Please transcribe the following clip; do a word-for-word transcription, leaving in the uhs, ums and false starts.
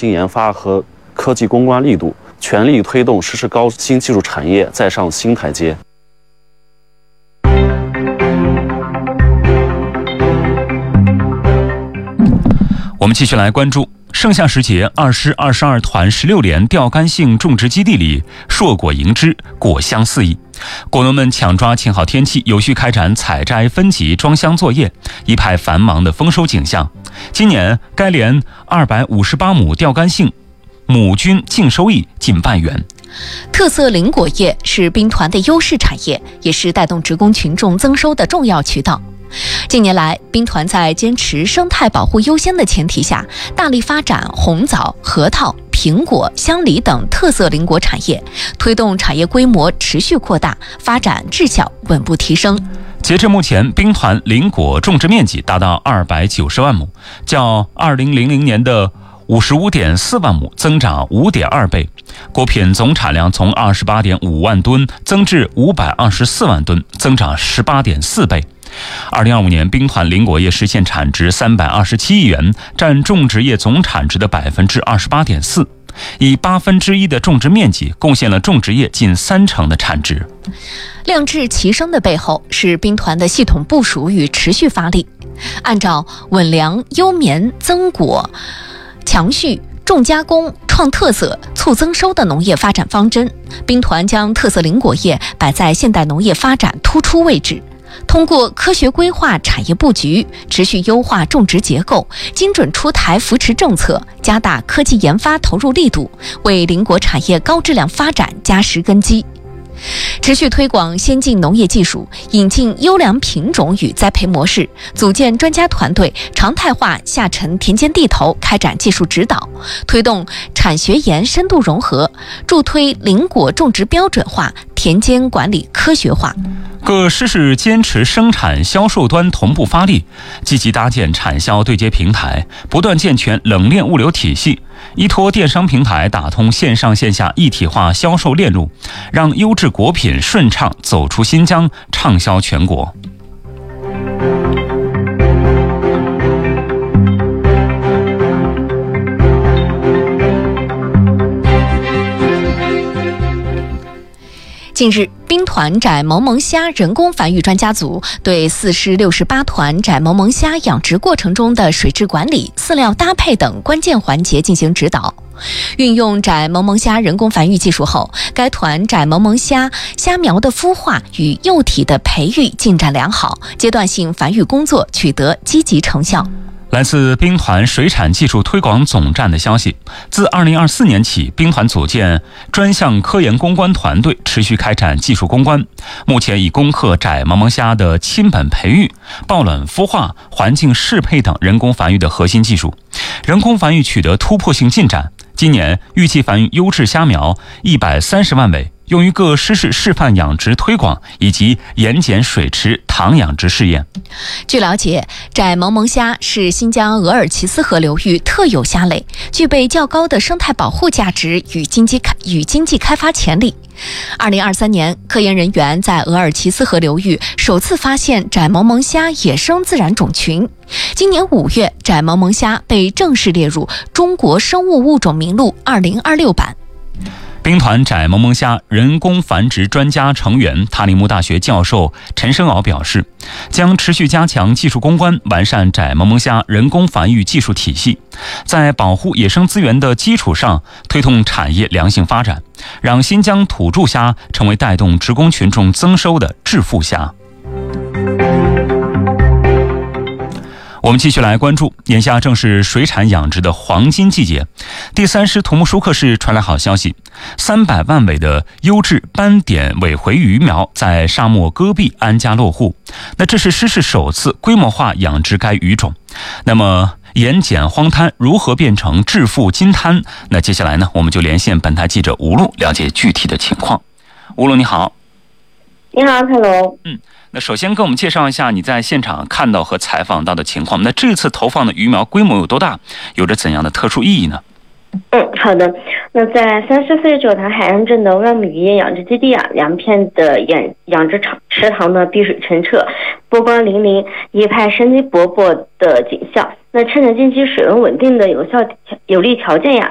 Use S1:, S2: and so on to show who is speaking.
S1: 新研发和科技攻关力度，全力推动实施高新技术产业再上新台阶。
S2: 我们继续来关注盛夏时节，二师二十二团十六连钓竿性种植基地里硕果盈枝，果香四溢。果农们抢抓晴好天气，有序开展采摘、分级、装箱作业，一派繁忙的丰收景象。今年该连二百五十八亩钓竿性亩均净收益近万元。
S3: 特色林果业是兵团的优势产业，也是带动职工群众增收的重要渠道。近年来，兵团在坚持生态保护优先的前提下，大力发展红枣、核桃、苹果、香梨等特色林果产业，推动产业规模持续扩大，发展质效稳步提升。
S2: 截至目前，兵团林果种植面积达到二百九十万亩，较二零零零年的五十五点四万亩增长五点二倍，果品总产量从二十八点五万吨增至五百二十四万吨，增长十八点四倍。二零二五年，兵团林果业实现产值三百二十七亿元，占种植业总产值的百分之二十八点四，以八分之一的种植面积贡献了种植业近三成的产值。
S3: 量质齐升的背后是兵团的系统部署与持续发力，按照稳粮、优棉、增果、强畜、重加工、创特色、促增收的农业发展方针，兵团将特色林果业摆在现代农业发展突出位置。通过科学规划产业布局，持续优化种植结构，精准出台扶持政策，加大科技研发投入力度，为林果产业高质量发展加实根基。持续推广先进农业技术，引进优良品种与栽培模式，组建专家团队，常态化下沉田间地头开展技术指导，推动产学研深度融合，助推林果种植标准化、田间管理科学化。
S2: 各师是坚持生产销售端同步发力，积极搭建产销对接平台，不断健全冷链物流体系，依托电商平台打通线上线下一体化销售链路，让优质果品顺畅走出新疆，畅销全国。
S3: 近日，兵团窄萌萌虾人工繁育专家组对四师六十八团窄萌萌虾养殖过程中的水质管理、饲料搭配等关键环节进行指导。运用窄萌萌虾人工繁育技术后，该团窄萌萌虾虾苗的孵化与幼体的培育进展良好，阶段性繁育工作取得积极成效。
S2: 来自兵团水产技术推广总站的消息，自二零二四年起，兵团组建专项科研攻关团队，持续开展技术攻关。目前已攻克窄萌萌虾的亲本培育、抱卵孵化、环境适配等人工繁育的核心技术，人工繁育取得突破性进展。今年预计繁育优质虾苗一百三十万尾，用于各师室示范养殖推广以及盐碱水池塘养殖试验。
S3: 据了解，窄萌萌虾是新疆额尔齐斯河流域特有虾类，具备较高的生态保护价值与经济开与经济开发潜力。二零二三年，科研人员在额尔齐斯河流域首次发现窄萌萌虾野生自然种群。今年五月，窄萌萌虾被正式列入中国生物物种名录二零二六版。
S2: 兵团窄萌萌虾人工繁殖专家成员、塔里木大学教授陈生鳌表示，将持续加强技术攻关，完善窄萌萌虾人工繁育技术体系，在保护野生资源的基础上，推动产业良性发展，让新疆土著虾成为带动职工群众增收的致富虾。我们继续来关注，眼下正是水产养殖的黄金季节。第三师土木舒克市传来好消息，三百万尾的优质斑点尾回鱼苗在沙漠戈壁安家落户。那这是师市首次规模化养殖该鱼种。那么盐碱荒滩如何变成致富金滩？那接下来呢，我们就连线本台记者吴璐，了解具体的情况。吴璐你好。
S4: 你好，泰龙。
S2: 嗯。那首先跟我们介绍一下你在现场看到和采访到的情况。那这次投放的鱼苗规模有多大，有着怎样的特殊意义呢？
S4: 嗯，好的。那在三十岁九塘海岸镇的万亩渔业养殖基地啊，两片的养养殖场池塘呢碧水澄澈，波光粼粼，一派生机勃勃的景象。那趁着近期水温稳定的有效有利条件呀，